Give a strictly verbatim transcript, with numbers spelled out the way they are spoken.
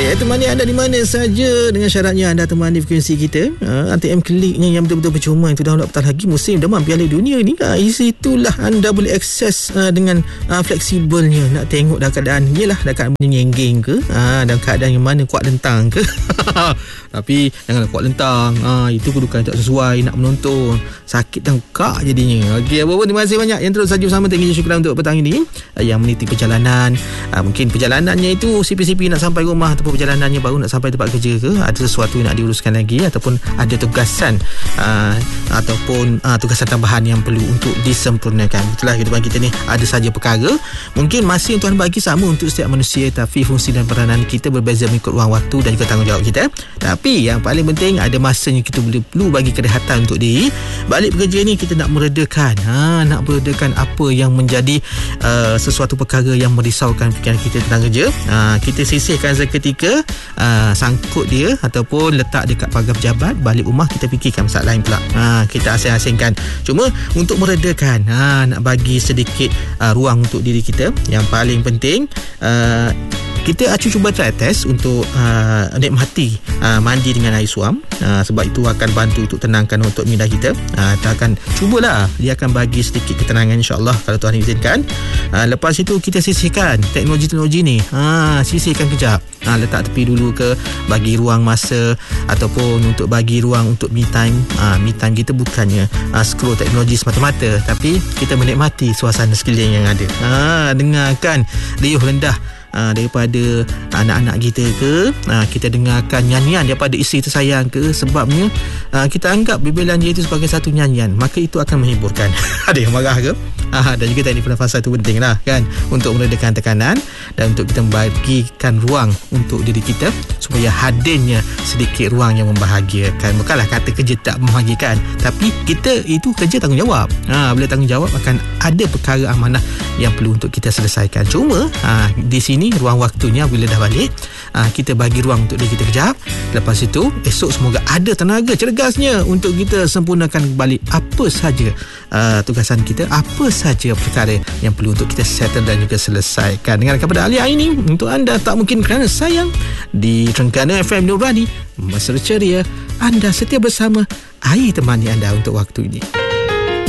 Okey, temani anda di mana saja dengan syaratnya anda temani frekuensi kita. Uh, A T M kliknya yang betul-betul percuma itu download apatah lagi musim demam Piala Dunia ni. Uh, itulah anda boleh akses uh, dengan uh, fleksibelnya. Nak tengok dah keadaan yelah dah keadaan menyenggeng ke, uh, dan keadaan yang mana kuat lentang ke. Tapi janganlah kuat lentang. Uh, itu kedudukan tak sesuai nak menonton. Sakit dan kak jadinya. Okey, apa pun terima kasih banyak yang terus saja bersama. Thank you, syukuran untuk petang ini. Uh, yang meniti perjalanan. Uh, mungkin perjalanannya itu sipi-sipi nak sampai rumah, ataupun perjalanannya baru nak sampai tempat kerja ke, ada sesuatu yang nak diuruskan lagi, ataupun ada tugasan uh, ataupun uh, tugasan tambahan yang perlu untuk disempurnakan. Itulah kehidupan kita ni, ada saja perkara. Mungkin masa yang Tuhan bagi sama untuk setiap manusia, tapi fungsi dan peranan kita berbeza mengikut ruang waktu dan juga tanggungjawab kita. Tapi yang paling penting, ada masanya kita boleh perlu bagi kerehatan untuk diri. Balik bekerja ni kita nak meredakan ha, nak meredakan apa yang menjadi uh, sesuatu perkara yang merisaukan fikiran kita tentang kerja. uh, Kita sisihkan seketika, uh, sangkut dia ataupun letak dekat pagar pejabat. Balik rumah kita fikirkan masalah lain pula. uh, Kita asing-asingkan. Cuma untuk meredakan, uh, nak bagi sedikit uh, ruang untuk diri kita. Yang paling penting, uh, kita acu cuba try test untuk uh, nikmati uh, mandi dengan air suam. uh, Sebab itu akan bantu untuk tenangkan untuk minda kita. uh, Kita akan cubalah, dia akan bagi sedikit ketenangan insyaAllah kalau Tuhan izinkan. uh, Lepas itu kita sisihkan teknologi-teknologi ni. uh, Sisihkan kejap, uh, letak tepi dulu ke, bagi ruang masa ataupun untuk bagi ruang untuk me time. uh, Me time kita bukannya uh, scroll teknologi semata-mata, tapi kita menikmati suasana sekeliling yang ada. uh, Dengarkan riuh rendah Uh, daripada anak-anak kita ke, uh, kita dengarkan nyanyian daripada isteri tersayang ke, sebabnya uh, kita anggap bebelan dia itu sebagai satu nyanyian, maka itu akan menghiburkan. Ada yang marah ke? Uh, dan juga teknik pernafasan itu penting lah kan, untuk meredakan tekanan dan untuk kita membagikan ruang untuk diri kita supaya hadirnya sedikit ruang yang membahagiakan. Bukanlah kata kerja tak membahagiakan, tapi kita itu kerja tanggungjawab. uh, Bila tanggungjawab akan ada perkara amanah yang perlu untuk kita selesaikan. Cuma uh, di sini ruang waktunya bila dah balik, aa, kita bagi ruang untuk diri kita kejap. Lepas itu esok semoga ada tenaga cergasnya untuk kita sempurnakan balik apa saja aa, tugasan kita, apa saja perkara yang perlu untuk kita settle dan juga selesaikan. Dengarkan pada alih ini untuk anda tak mungkin kerana sayang di Trengganu F M Nurani, mesra ceria, anda setia bersama Ai temani anda untuk waktu ini.